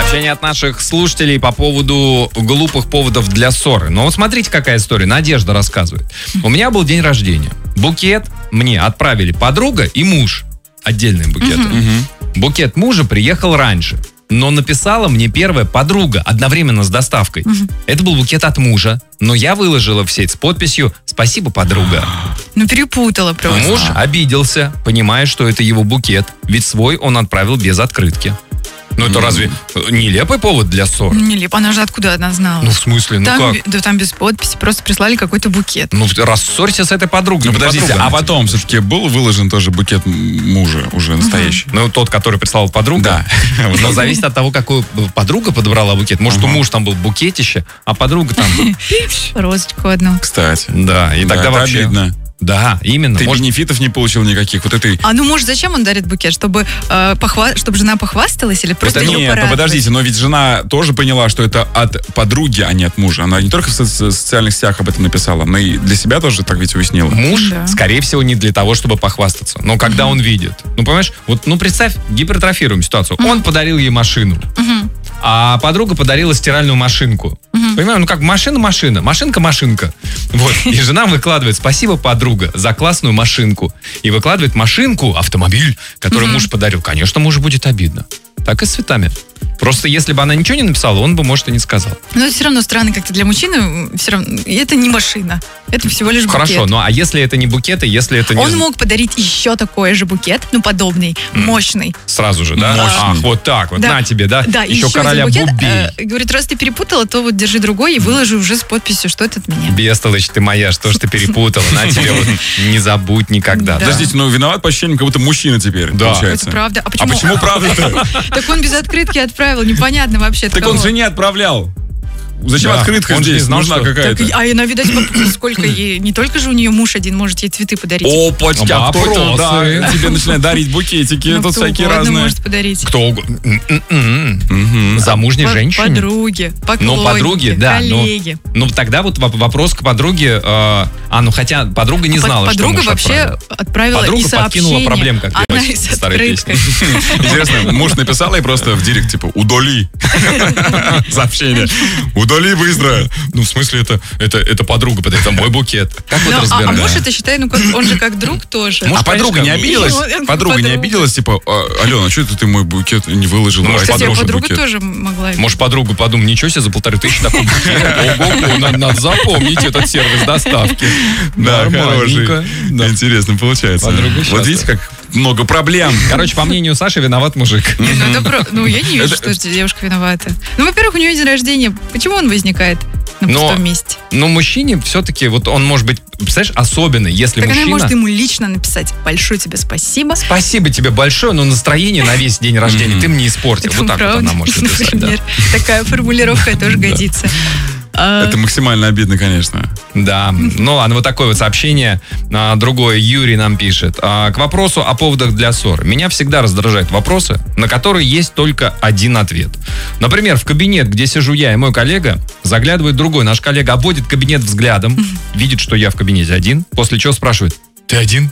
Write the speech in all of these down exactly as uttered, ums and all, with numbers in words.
Сообщение от наших слушателей по поводу глупых поводов для ссоры. Но вот смотрите, какая история. Надежда рассказывает. У меня был день рождения. Букет мне отправили подруга и муж. Отдельные букеты. Угу. Букет мужа приехал раньше. Но написала мне первая подруга одновременно с доставкой. Угу. Это был букет от мужа. Но я выложила в сеть с подписью «Спасибо, подруга». Ну, перепутала просто. Муж обиделся, понимая, что это его букет. Ведь свой он отправил без открытки. Ну, это mm. разве нелепый повод для ссоры? Нелепо. Она же откуда она знала? Ну, в смысле, ну там, как? Да там без подписи, просто прислали какой-то букет. Ну, рассорься с этой подругой. Ну, подождите, подруга, а потом тебе. все-таки был выложен тоже букет мужа, уже настоящий? Uh-huh. Ну, тот, который прислал подруга? Да. Но зависит от того, какую подруга подобрала букет. Может, uh-huh. у мужа там был букетище, а подруга там... Розочку одну. Кстати. Да, и тогда вообще... обидно. Да, именно. Ты Может... бенефитов не получил никаких. Вот этой... А ну, может, зачем он дарит букет? Чтобы, э, похва... Чтобы жена похвасталась или просто это ее нет, порадовать? ну подождите, но ведь жена тоже поняла, что это от подруги, а не от мужа. Она не только в со- социальных сетях об этом написала, но и для себя тоже так ведь уяснила. Муж, да. скорее всего, не для того, чтобы похвастаться. Но когда mm-hmm. он видит. Ну, понимаешь, вот, ну, представь, гипертрофируем ситуацию. Mm-hmm. Он подарил ей машину. Mm-hmm. А подруга подарила стиральную машинку. Угу. Понимаю, ну как машина-машина, машинка-машинка. Вот. И жена выкладывает: спасибо, подруга, за классную машинку. И выкладывает машинку, автомобиль, который угу. муж подарил. Конечно, мужу будет обидно. Так и с цветами. Просто если бы она ничего не написала, он бы, может, и не сказал. Но это все равно странно как-то для мужчины. Все равно, это не машина. Это всего лишь букет. Хорошо, ну а если это не букет, и если это не... Он мог подарить еще такой же букет, ну, подобный, mm. мощный. Сразу же, да? Мощный. Ах, вот так вот, да. на тебе, да? Да, еще, еще короля букет, Бубби. Э, говорит, раз ты перепутала, то вот держи другой и выложи уже с подписью, что это от меня. Бестолочь ты моя, что ж ты перепутала? На тебе вот не забудь никогда. Да. Подождите, ну виноват по ощущениям, как будто мужчина теперь, да. получается. Это правда. А почему, а почему правда-то? Так он без открытки отправил, непонятно вообще. Так он жене отправлял. Зачем да, открытка он здесь? знал, нужна что... какая-то. Так, а она, видать, сколько ей... Не только же у нее муж один может ей цветы подарить. Опачки, а кто-то, да, тебе начинает дарить букетики, ну, тут всякие разные. может подарить. Кто угодно. Угу. Замужней По- женщине. Подруги, поклонники, ну, подруги, да, коллеги. Ну, ну, тогда вот вопрос к подруге. Э, а, ну, хотя подруга не знала, Под, что подруга муж вообще отправил. отправила Подруга и сообщение. подкинула проблем, как Она пелось и с в старой песне. открыткой. Интересно, муж написал ей просто в директ, типа, удали сообщение. Удали быстро. Ну, в смысле, это, это, это подруга, это мой букет. Как вот Ну, а, а разбираем? муж это считает, ну, как, он же как друг тоже. А подруга не обиделась? Он как Подруга не подруга. обиделась, типа, «А, Алена, а что это ты мой букет не выложила? Ну, а Кстати, подружка подруга букет». тоже могла. Может, подруга подумала, ничего себе, за полторы тысячи такой букет. Ого, надо, надо запомнить этот сервис доставки. Да, Нормальненько. хороший. Да. Интересно получается. Подруга Вот счастлива. видите, как много проблем. Короче, по мнению Саши, виноват мужик. Ну, это про- ну, я не вижу, что девушка виновата. Ну, во-первых, у нее день рождения. Почему он возникает на Но- пустом месте? Но мужчине все-таки, вот он может быть, представляешь, особенный, если Так она мужчина... может ему лично написать: большое тебе спасибо. Спасибо тебе большое, но настроение на весь день рождения ты мне испортил. Это Вот так вот правда. она может написать. Да. Например, такая формулировка тоже годится. А, Это максимально обидно, конечно. Да, ну ладно, вот такое вот сообщение. А, другое, Юрий нам пишет. А, к вопросу о поводах для ссор. Меня всегда раздражают вопросы, на которые есть только один ответ. Например, в кабинет, где сижу я и мой коллега, заглядывает другой наш коллега, обводит кабинет взглядом, видит, что я в кабинете один, после чего спрашивает: ты один?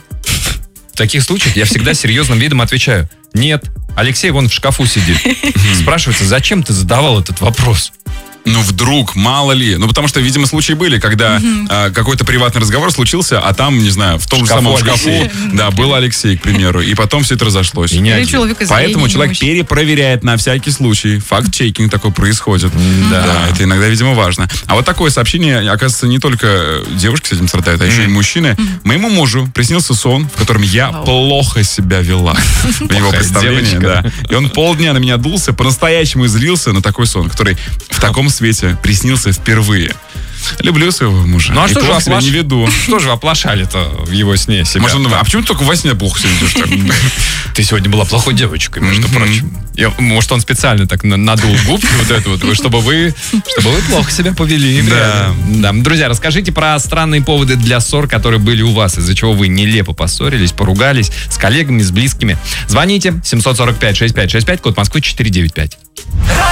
В таких случаях я всегда серьезным видом отвечаю: нет, Алексей вон в шкафу сидит. Спрашивается, зачем ты задавал этот вопрос? Ну, вдруг, мало ли. Ну, потому что, видимо, случаи были, когда а, какой-то приватный разговор случился, а там, не знаю, в том же шкафу самом шкафу, Алексей. да, был Алексей, к примеру, и потом все это разошлось. И не Или один. человека зрения Поэтому человек немощный. перепроверяет на всякий случай. Факт-чекинг такой происходит. Да. Да, это иногда, видимо, важно. А вот такое сообщение, оказывается, не только девушки с этим страдают, а еще и мужчины. Моему мужу приснился сон, в котором я Вау. плохо себя вела. В его Плохая представлении, девочка. да. И он полдня на меня дулся, по-настоящему злился на такой сон, который в таком свете приснился впервые. Люблю своего мужа. Ну а И что же плохо себя оплаш- не веду. Что же вы оплошали-то в его сне себя? Может, он, а почему ты только во сне плохо себя ведешь? так? Ты сегодня была плохой девочкой, между Мгм. прочим. Я- может, он специально так на- надул губки вот это вот, чтобы вы, чтобы вы плохо себя повели. Да. Да. Друзья, расскажите про странные поводы для ссор, которые были у вас, из-за чего вы нелепо поссорились, поругались с коллегами, с близкими. Звоните семь сорок пять шестьдесят пять шестьдесят пять, код Москвы четыреста девяносто пять.